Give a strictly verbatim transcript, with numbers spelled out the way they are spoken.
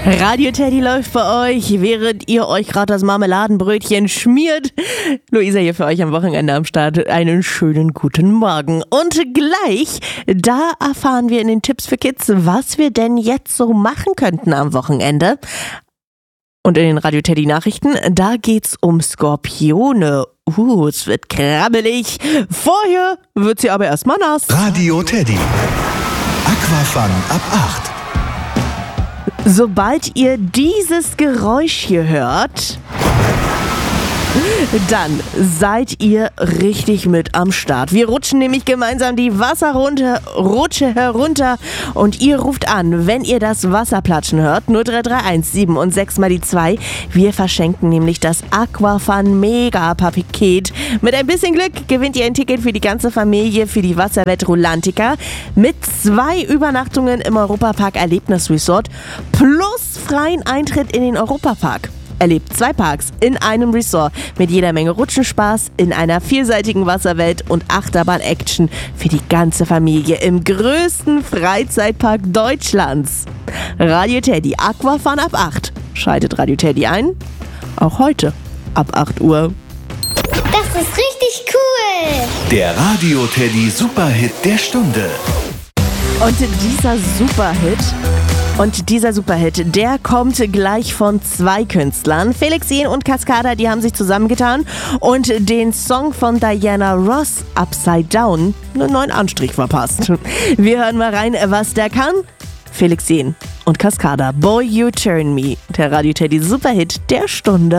Radio Teddy läuft bei euch, während ihr euch gerade das Marmeladenbrötchen schmiert. Luisa hier für euch am Wochenende am Start. Einen schönen guten Morgen. Und gleich, da erfahren wir in den Tipps für Kids, was wir denn jetzt so machen könnten am Wochenende. Und in den Radio Teddy Nachrichten, da geht's um Skorpione. Uh, es wird krabbelig. Vorher wird sie aber erstmal nass. Radio Teddy. Aquafun ab acht. Sobald ihr dieses Geräusch hier hört, dann seid ihr richtig mit am Start. Wir rutschen nämlich gemeinsam die Wasserrutsche Rutsche herunter und ihr ruft an, wenn ihr das Wasser platschen hört. null drei drei eins sieben und sechs mal die zwei. Wir verschenken nämlich das Aquafun Mega-Paket. Mit ein bisschen Glück gewinnt ihr ein Ticket für die ganze Familie für die Wasserwelt Rulantica mit zwei Übernachtungen im Europapark Erlebnisresort plus freien Eintritt in den Europapark. Erlebt zwei Parks in einem Resort mit jeder Menge Rutschenspaß in einer vielseitigen Wasserwelt und Achterbahn-Action für die ganze Familie im größten Freizeitpark Deutschlands. Radio Teddy Aquafun ab acht. Schaltet Radio Teddy ein, auch heute ab acht Uhr. Das ist richtig cool! Der Radio Teddy Superhit der Stunde. Und dieser Superhit... Und dieser Superhit, der kommt gleich von zwei Künstlern. Felix Jähn und Cascada, die haben sich zusammengetan und den Song von Diana Ross, Upside Down, einen neuen Anstrich verpasst. Wir hören mal rein, was der kann. Felix Jähn und Cascada, Boy You Turn Me, der Radio Teddy Superhit der Stunde.